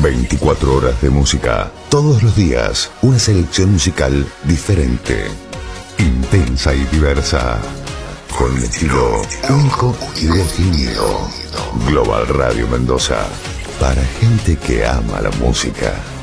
24 horas de música, todos los días, una selección musical diferente, intensa y diversa, con un estilo único y definido. Global Radio Mendoza, para gente que ama la música.